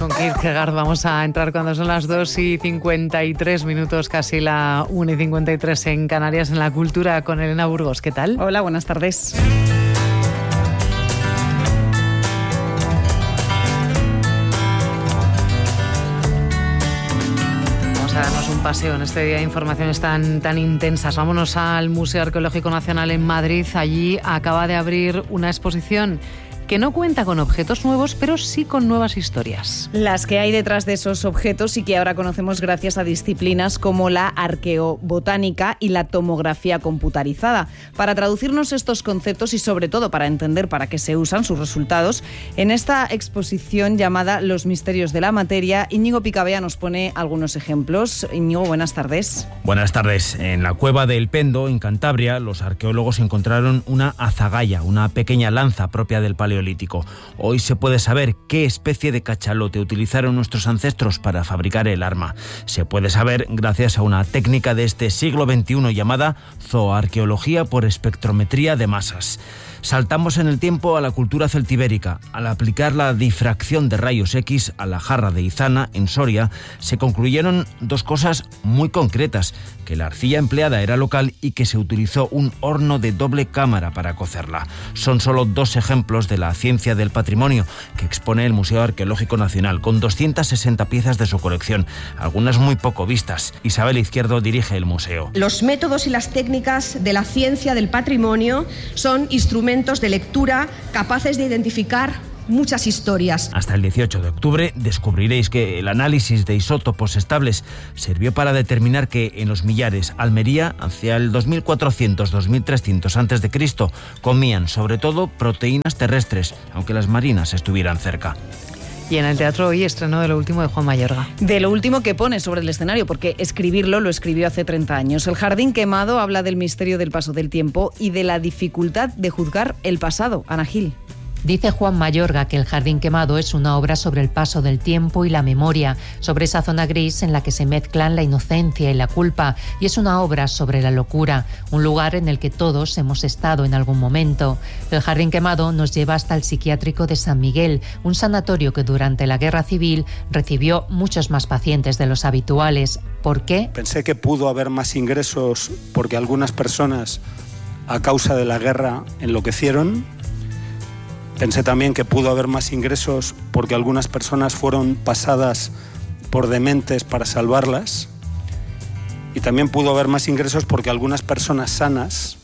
Con Kierkegaard vamos a entrar cuando son las 2:53, casi la 1:53 en Canarias, en la cultura con Elena Burgos. ¿Qué tal? Hola, buenas tardes. Vamos a darnos un paseo en este día de informaciones tan intensas. Vámonos al Museo Arqueológico Nacional en Madrid. Allí acaba de abrir una exposición que no cuenta con objetos nuevos, pero sí con nuevas historias. Las que hay detrás de esos objetos y que ahora conocemos gracias a disciplinas como la arqueobotánica y la tomografía computarizada. Para traducirnos estos conceptos y sobre todo para entender para qué se usan sus resultados, en esta exposición llamada Los misterios de la materia, Íñigo Picabea nos pone algunos ejemplos. Íñigo, buenas tardes. Buenas tardes. En la cueva de El Pendo, en Cantabria, los arqueólogos encontraron una azagaya, una pequeña lanza propia del Paleolítico. Hoy se puede saber qué especie de cachalote utilizaron nuestros ancestros para fabricar el arma. Se puede saber gracias a una técnica de este siglo XXI llamada zooarqueología por espectrometría de masas. Saltamos en el tiempo a la cultura celtibérica. Al aplicar la difracción de rayos X a la jarra de Izana, en Soria, se concluyeron dos cosas muy concretas: que la arcilla empleada era local y que se utilizó un horno de doble cámara para cocerla. Son solo dos ejemplos de la ciencia del patrimonio que expone el Museo Arqueológico Nacional, con 260 piezas de su colección, algunas muy poco vistas. Isabel Izquierdo dirige el museo. Los métodos y las técnicas de la ciencia del patrimonio son instrumentos de lectura capaces de identificar muchas historias. Hasta el 18 de octubre descubriréis que el análisis de isótopos estables sirvió para determinar que en los Millares, Almería, hacia el 2400-2300 a.C., comían sobre todo proteínas terrestres, aunque las marinas estuvieran cerca. Y en el teatro hoy estreno de lo último de Juan Mayorga. De lo último que pone sobre el escenario, porque escribirlo lo escribió hace 30 años. El jardín quemado habla del misterio del paso del tiempo y de la dificultad de juzgar el pasado. Ana Gil. Dice Juan Mayorga que El jardín quemado es una obra sobre el paso del tiempo y la memoria, sobre esa zona gris en la que se mezclan la inocencia y la culpa, y es una obra sobre la locura, un lugar en el que todos hemos estado en algún momento. El jardín quemado nos lleva hasta el psiquiátrico de San Miguel, un sanatorio que durante la Guerra Civil recibió muchos más pacientes de los habituales. ¿Por qué? Pensé que pudo haber más ingresos porque algunas personas, a causa de la guerra, enloquecieron. Pensé también que pudo haber más ingresos porque algunas personas fueron pasadas por dementes para salvarlas. Y también pudo haber más ingresos porque algunas personas sanas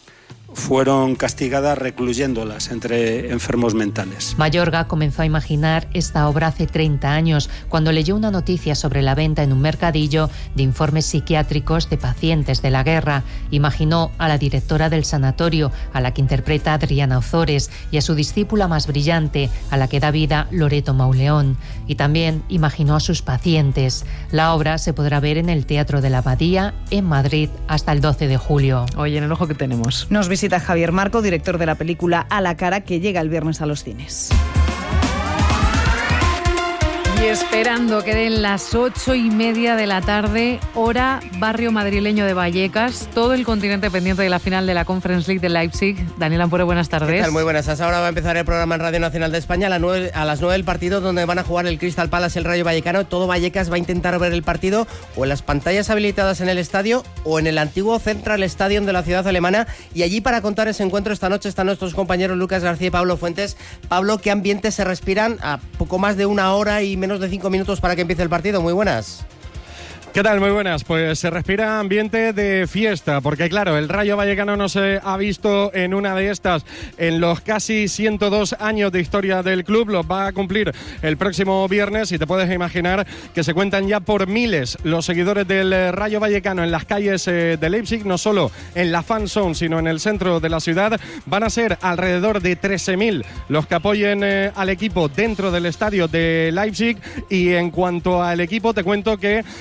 fueron castigadas recluyéndolas entre enfermos mentales. Mayorga comenzó a imaginar esta obra hace 30 años, cuando leyó una noticia sobre la venta en un mercadillo de informes psiquiátricos de pacientes de la guerra. Imaginó a la directora del sanatorio, a la que interpreta Adriana Ozores, y a su discípula más brillante, a la que da vida Loreto Mauleón. Y también imaginó a sus pacientes. La obra se podrá ver en el Teatro de la Abadía, en Madrid, hasta el 12 de julio. Hoy en el ojo que tenemos. Nos visita Javier Marco, director de la película A la cara, que llega el viernes a los cines. Y esperando que den las 8:30 de la tarde, hora barrio madrileño de Vallecas, todo el continente pendiente de la final de la Conference League de Leipzig. Daniel Ampure, buenas tardes. ¿Qué tal? Muy buenas. Hasta ahora va a empezar el programa en Radio Nacional de España a las 9 del partido, donde van a jugar el Crystal Palace, el Rayo Vallecano. Todo Vallecas va a intentar ver el partido o en las pantallas habilitadas en el estadio o en el antiguo Central Stadium de la ciudad alemana. Y allí, para contar ese encuentro esta noche, están nuestros compañeros Lucas García y Pablo Fuentes. Pablo, ¿qué ambientes se respiran a poco más de una hora y menos de 5 minutos para que empiece el partido? Muy buenas. ¿Qué tal? Muy buenas. Pues se respira ambiente de fiesta, porque claro, el Rayo Vallecano no se ha visto en una de estas en los casi 102 años de historia del club. Los va a cumplir el próximo viernes y te puedes imaginar que se cuentan ya por miles los seguidores del Rayo Vallecano en las calles de Leipzig, no solo en la fan zone, sino en el centro de la ciudad. Van a ser alrededor de 13.000 los que apoyen al equipo dentro del estadio de Leipzig. Y en cuanto al equipo, te cuento que está preparado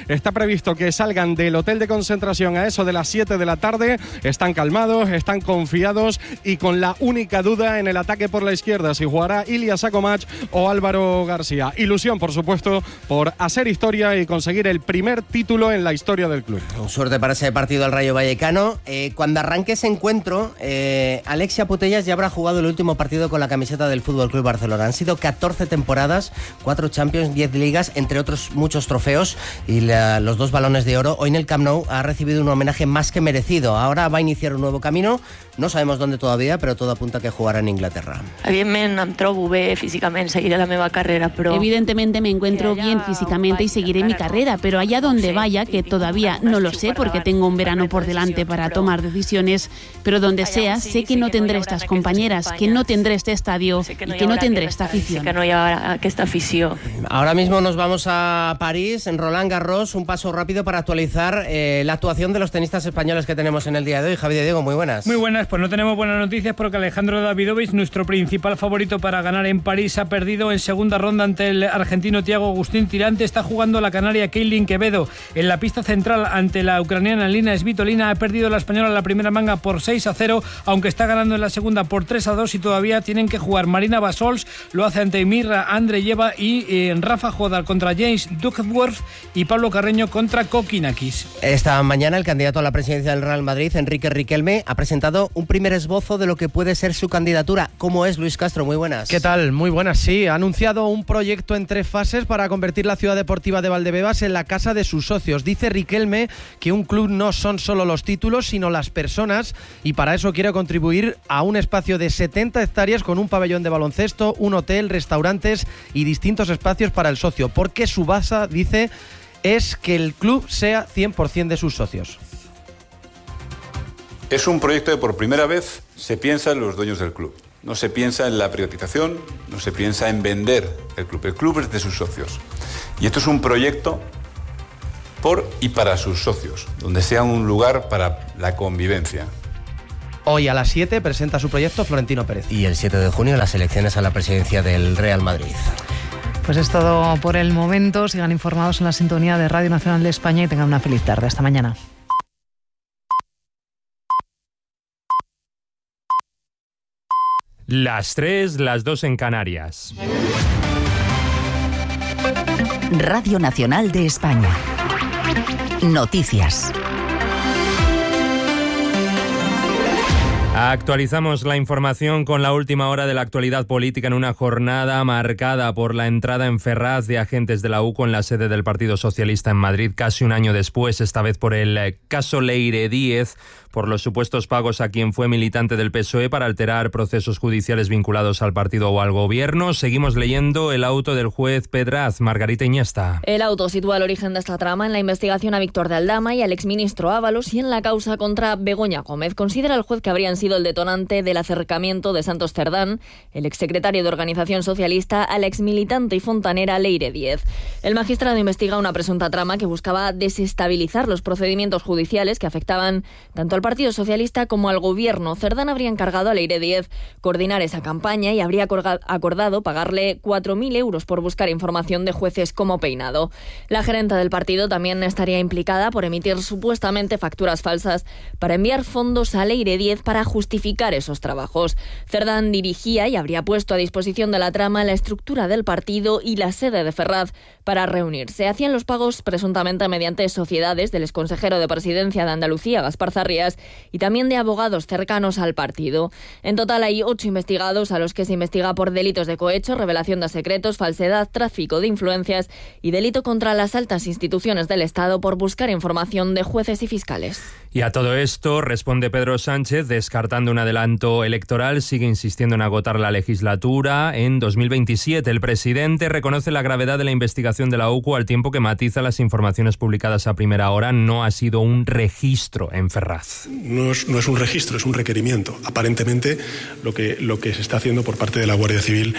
previsto que salgan del hotel de concentración a eso de las 7 de la tarde. Están calmados, están confiados y con la única duda en el ataque por la izquierda, si jugará Ilya Sakomac o Álvaro García. Ilusión, por supuesto, por hacer historia y conseguir el primer título en la historia del club. Suerte para ese partido al Rayo Vallecano. Cuando arranque ese encuentro, Alexia Putellas ya habrá jugado el último partido con la camiseta del Fútbol Club Barcelona. Han sido 14 temporadas, 4 Champions, 10 ligas, entre otros muchos trofeos y los 2 balones de oro. Hoy en el Camp Nou ha recibido un homenaje más que merecido. Ahora va a iniciar un nuevo camino. No sabemos dónde todavía, però tot apunta que jugarà en Inglaterra. Evidentment em trobo bé físicament, seguiré la meva carrera, però... Evidentemente me encuentro bien físicamente y seguiré mi carrera, pero allá donde vaya, que todavía no lo sé porque tengo un verano por delante para tomar decisiones, pero donde sea, sé que no tendré estas compañeras, que no tendré este estadio y que no tendré esta afición. Que no hi haurà aquesta afició. Ahora mismo nos vamos a París, en Roland Garros, un paso rápido para actualizar la actuación de los tenistas españoles que tenemos en el día de hoy. Javi de Diego, muy buenas. Muy buenas, pues no tenemos buenas noticias porque Alejandro Davidovich, nuestro principal favorito para ganar en París, ha perdido en segunda ronda ante el argentino Thiago Agustín Tirante. Está jugando la canaria Keilin Quevedo en la pista central ante la ucraniana Lina Svitolina. Ha perdido la española la primera manga por 6-0, aunque está ganando en la segunda por 3-2 y todavía tienen que jugar Marina Basols, lo hace ante Mirra Andreyeva y Rafa Jodar contra James Duckworth y Pablo Carreño contra Kokinakis. Esta mañana el candidato a la presidencia del Real Madrid, Enrique Riquelme, ha presentado un primer esbozo de lo que puede ser su candidatura. ¿Cómo es, Luis Castro? Muy buenas. ¿Qué tal? Muy buenas, sí. Ha anunciado un proyecto en 3 fases para convertir la ciudad deportiva de Valdebebas en la casa de sus socios. Dice Riquelme que un club no son solo los títulos, sino las personas, y para eso quiere contribuir a un espacio de 70 hectáreas con un pabellón de baloncesto, un hotel, restaurantes y distintos espacios para el socio, porque su base, dice, es que el club sea 100% de sus socios. Es un proyecto que por primera vez se piensa en los dueños del club. No se piensa en la privatización, no se piensa en vender el club. El club es de sus socios. Y esto es un proyecto por y para sus socios, donde sea un lugar para la convivencia. Hoy a las 7 presenta su proyecto Florentino Pérez. Y el 7 de junio las elecciones a la presidencia del Real Madrid. Pues es todo por el momento. Sigan informados en la sintonía de Radio Nacional de España y tengan una feliz tarde. Hasta mañana. Las 3, las 2 en Canarias. Radio Nacional de España. Noticias. Actualizamos la información con la última hora de la actualidad política en una jornada marcada por la entrada en Ferraz de agentes de la UCO en la sede del Partido Socialista en Madrid, casi un año después, esta vez por el caso Leire Díez, por los supuestos pagos a quien fue militante del PSOE para alterar procesos judiciales vinculados al partido o al gobierno. Seguimos leyendo el auto del juez Pedraz. Margarita Iniesta. El auto sitúa el origen de esta trama en la investigación a Víctor de Aldama y al exministro Ábalos y en la causa contra Begoña Gómez. Considera el juez que habrían sido el detonante del acercamiento de Santos Cerdán, el exsecretario de Organización Socialista, a la exmilitante y fontanera Leire Díez. El magistrado investiga una presunta trama que buscaba desestabilizar los procedimientos judiciales que afectaban tanto al Partido Socialista como al Gobierno. Cerdán habría encargado a Leire Díez coordinar esa campaña y habría acordado pagarle 4.000 euros por buscar información de jueces como Peinado. La gerenta del partido también estaría implicada por emitir supuestamente facturas falsas para enviar fondos a Leire Díez para justificar esos trabajos. Cerdán dirigía y habría puesto a disposición de la trama la estructura del partido y la sede de Ferraz para reunirse. Hacían los pagos presuntamente mediante sociedades del exconsejero de Presidencia de Andalucía, Gaspar Zarrías, y también de abogados cercanos al partido. En total hay 8 investigados a los que se investiga por delitos de cohecho, revelación de secretos, falsedad, tráfico de influencias y delito contra las altas instituciones del Estado por buscar información de jueces y fiscales. Y a todo esto responde Pedro Sánchez, descartando un adelanto electoral, sigue insistiendo en agotar la legislatura en 2027. El presidente reconoce la gravedad de la investigación de la UCO al tiempo que matiza las informaciones publicadas a primera hora. No ha sido un registro en Ferraz. No es un registro, es un requerimiento. Aparentemente lo que se está haciendo por parte de la Guardia Civil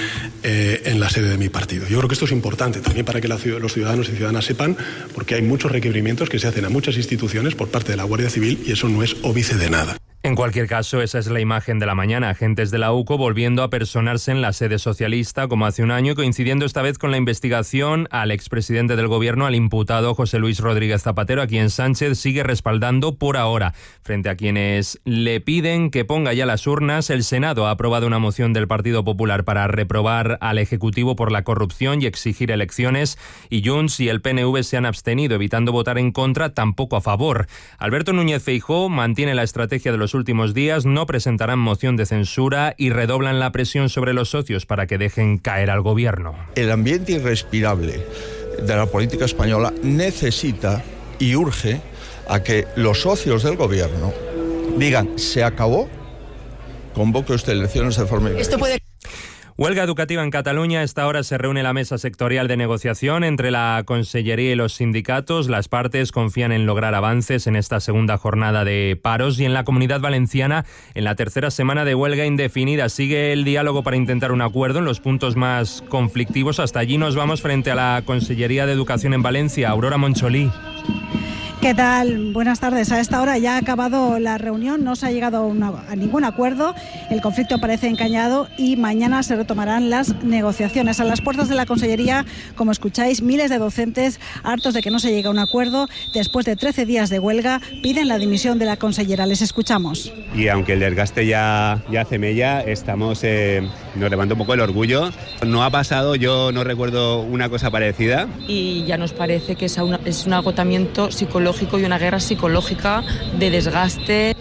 en la sede de mi partido. Yo creo que esto es importante también para que los ciudadanos y ciudadanas sepan, porque hay muchos requerimientos que se hacen a muchas instituciones por parte de la Guardia Civil y eso no es óbice de nada. En cualquier caso, esa es la imagen de la mañana. Agentes de la UCO volviendo a personarse en la sede socialista como hace un año, coincidiendo esta vez con la investigación al expresidente del Gobierno, al imputado José Luis Rodríguez Zapatero, a quien Sánchez sigue respaldando por ahora. Frente a quienes le piden que ponga ya las urnas, el Senado ha aprobado una moción del Partido Popular para reprobar al Ejecutivo por la corrupción y exigir elecciones, y Junts y el PNV se han abstenido, evitando votar en contra, tampoco a favor. Alberto Núñez Feijóo mantiene la estrategia de los últimos días, no presentarán moción de censura y redoblan la presión sobre los socios para que dejen caer al Gobierno. El ambiente irrespirable de la política española necesita y urge a que los socios del Gobierno digan: se acabó, convoque usted elecciones de forma inmediata. Huelga educativa en Cataluña. A esta hora se reúne la mesa sectorial de negociación entre la Consellería y los sindicatos. Las partes confían en lograr avances en esta segunda jornada de paros, y en la Comunidad Valenciana, en la tercera semana de huelga indefinida, sigue el diálogo para intentar un acuerdo en los puntos más conflictivos. Hasta allí nos vamos, frente a la Consellería de Educación en Valencia. Aurora Moncholí. ¿Qué tal? Buenas tardes. A esta hora ya ha acabado la reunión, no se ha llegado a ningún acuerdo, el conflicto parece encañado y mañana se retomarán las negociaciones. A las puertas de la Consellería, como escucháis, miles de docentes, hartos de que no se llegue a un acuerdo, después de 13 días de huelga, piden la dimisión de la consellera. Les escuchamos. Y aunque el desgaste ya hace mella, nos levanta un poco el orgullo. No ha pasado, yo no recuerdo una cosa parecida. Y ya nos parece que es un agotamiento psicológico y una guerra psicológica de desgaste.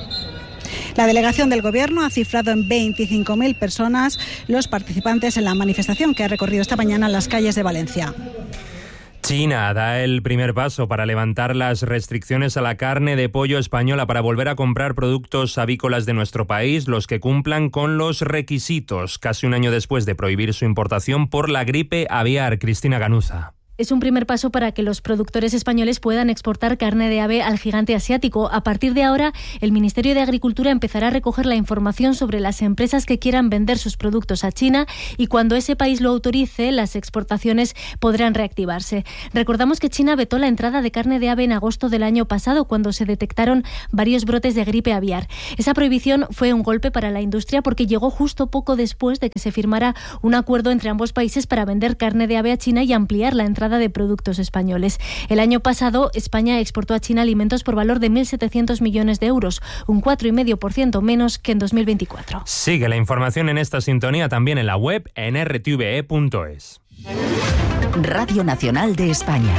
La delegación del Gobierno ha cifrado en 25.000 personas los participantes en la manifestación que ha recorrido esta mañana las calles de Valencia. China da el primer paso para levantar las restricciones a la carne de pollo española, para volver a comprar productos avícolas de nuestro país, los que cumplan con los requisitos, casi un año después de prohibir su importación por la gripe aviar. Cristina Ganuza. Es un primer paso para que los productores españoles puedan exportar carne de ave al gigante asiático. A partir de ahora, el Ministerio de Agricultura empezará a recoger la información sobre las empresas que quieran vender sus productos a China, y cuando ese país lo autorice, las exportaciones podrán reactivarse. Recordamos que China vetó la entrada de carne de ave en agosto del año pasado, cuando se detectaron varios brotes de gripe aviar. Esa prohibición fue un golpe para la industria porque llegó justo poco después de que se firmara un acuerdo entre ambos países para vender carne de ave a China y ampliar la entrada de productos españoles. El año pasado, España exportó a China alimentos por valor de 1.700 millones de euros, un 4,5% menos que en 2024. Sigue la información en esta sintonía también en la web en rtve.es. Radio Nacional de España.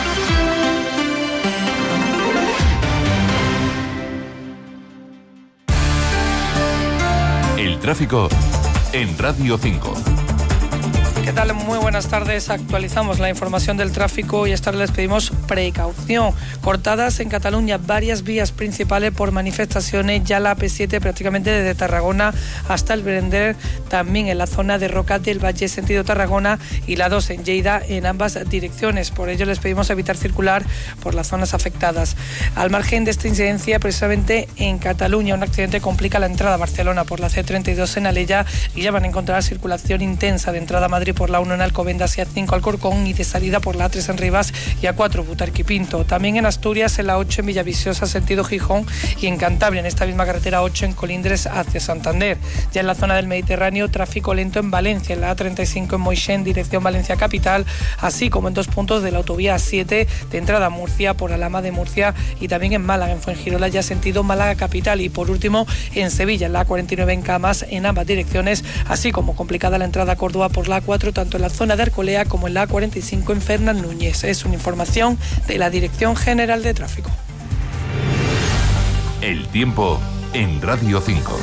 El tráfico en Radio 5. ¿Qué tal? Muy buenas tardes. Actualizamos la información del tráfico y esta vez les pedimos precaución. Cortadas en Cataluña varias vías principales por manifestaciones, ya la AP7 prácticamente desde Tarragona hasta el Brender, también en la zona de Roca del Valle sentido Tarragona, y la 2 en Lleida en ambas direcciones. Por ello les pedimos evitar circular por las zonas afectadas. Al margen de esta incidencia, precisamente en Cataluña, un accidente complica la entrada a Barcelona por la C32 en Alella, y ya van a encontrar circulación intensa de entrada a Madrid por la 1 en Alcobendas y A5 Alcorcón, y de salida por la A3 en Rivas y A4 Butarque y Pinto. También en Asturias, en la 8 en Villaviciosa sentido Gijón, y en Cantabria en esta misma carretera 8 en Colindres hacia Santander. Ya en la zona del Mediterráneo, tráfico lento en Valencia, en la A35 en Moixent dirección Valencia capital, así como en 2 puntos de la autovía A7 de entrada a Murcia por Alhama de Murcia, y también en Málaga, en Fuengirola ya sentido Málaga capital, y por último en Sevilla, en la A49 en Camas en ambas direcciones, así como complicada la entrada a Córdoba por la A4 tanto en la zona de Arcolea como en la A45 en Fernán Núñez. Es una información de la Dirección General de Tráfico. El tiempo en Radio 5.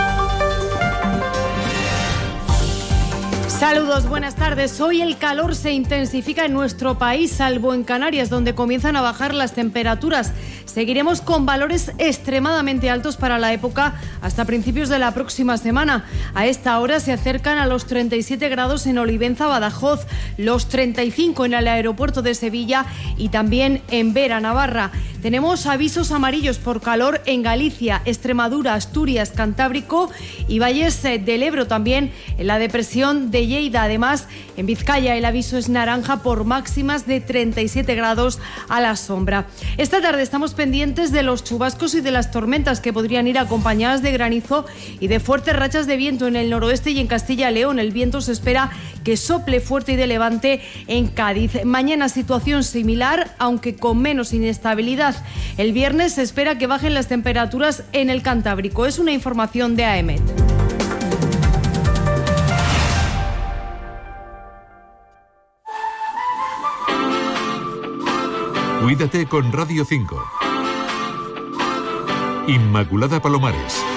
Saludos, buenas tardes. Hoy el calor se intensifica en nuestro país, salvo en Canarias, donde comienzan a bajar las temperaturas. Seguiremos con valores extremadamente altos para la época hasta principios de la próxima semana. A esta hora se acercan a los 37 grados en Olivenza, Badajoz, los 35 en el aeropuerto de Sevilla y también en Vera, Navarra. Tenemos avisos amarillos por calor en Galicia, Extremadura, Asturias, Cantábrico y Valles del Ebro, también en la depresión de Lleida. Además, en Vizcaya el aviso es naranja por máximas de 37 grados a la sombra. Esta tarde estamos pendientes de los chubascos y de las tormentas que podrían ir acompañadas de granizo y de fuertes rachas de viento en el noroeste y en Castilla y León. El viento se espera que sople fuerte y de levante en Cádiz. Mañana situación similar, aunque con menos inestabilidad. El viernes se espera que bajen las temperaturas en el Cantábrico. Es una información de AEMET. Cuídate con Radio 5. Inmaculada Palomares.